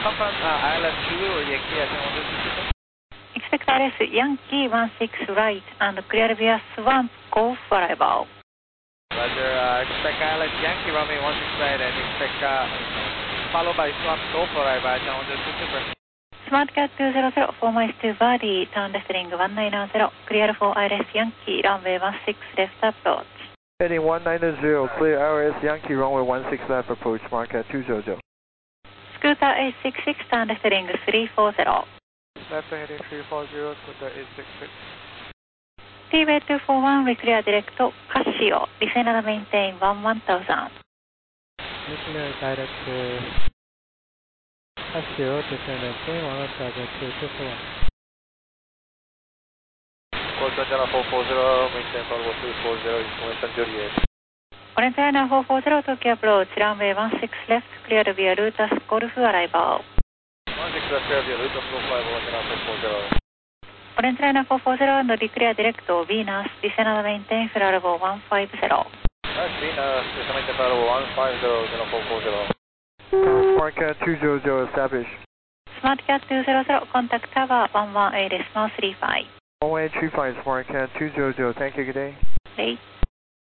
confirm Island 2 or Yankee at 122. Expect ILS Yankee 16 right and clear via Swamp Cove for arrival. Roger, expect Island Yankee runway 16 right and expect followed by Swamp Cove for arrival at 122. SmartCat 200, 4 miles to body, turn left heading 190, clear for ILS Yankee, runway 16 left approach. Heading 190, clear ILS Yankee, runway 16 left approach, SmartCat 200. Scooter 866, turn left heading 340. Left heading 340, Scooter 866. T-Way 241, we clear direct Casio, descend and maintain 1000. Clear direct Casio, descend and maintain 1000 Quotation channel 440, maintain follow 240, information Juliet. Orange Liner 440, Tokyo approach, runway 16 left, clear via Lutas Golf arrival. 16 left, clear via Lutas Golf arrival, channel 440. Orange Liner 440 and declare direct Venus, descend and maintain flight level 150. Venus, descend and maintain flight level 150, channel 440. SmartCat 200 established. SmartCat 200, contact tower 118 decimal 35. 11835, SmartCat 200, thank you, good day. Late.